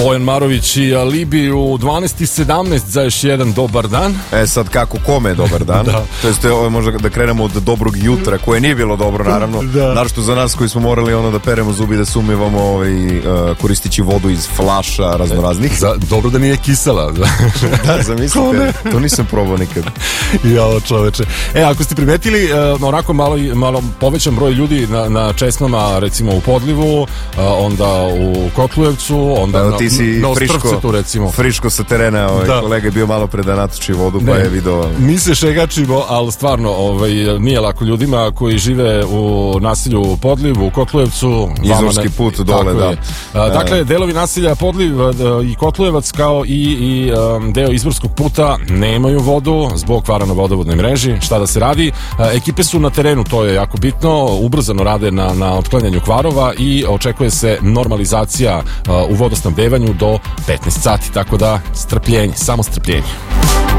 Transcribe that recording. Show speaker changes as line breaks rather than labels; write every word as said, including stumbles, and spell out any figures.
Bojan Marović i Alibi u dvanaest i sedamnaest za još jedan dobar dan.
E sad kako, kome je dobar dan? Da. To jest, ovo možda da krenemo od dobrog jutra, koje nije bilo dobro, naravno. Da. Naravno za nas koji smo morali ono da peremo zubi, da se umivamo ovaj, uh, koristići vodu iz flaša raznoraznih.
Za, dobro da nije kisela.
Da, zamislite, to nisam probao nikad.
Jao, čoveče. E, ako ste primetili, uh, onako malo, malo povećan broj ljudi na, na česmama, recimo u Podlivu, uh, onda u Kotlujevcu, onda
da,
na,
ti si
na
friško,
recimo.
friško sa terena, ovaj, da. Kolega je bio malo pre da natoči vodu, ne, pa je video.
Mi se šegačimo, ali stvarno ovaj, nije lako ljudima koji žive u naselju u Podlivu, u Kotlujevcu.
Izvorski put dole, da.
A, dakle, delovi naselja Podliv i Kotlujevac kao i, i um, deo izvorskog puta nemaju vodu zbog kvara na vodovodnoj mreži. Šta da se radi? A, ekipe su na terenu, to je jako bitno, ubrzano rade na, na otklanjanju kvarova i očekuje se normalizacija a, u vodosnabdevanju do petnaest sati, tako da strpljenje, samo strpljenje.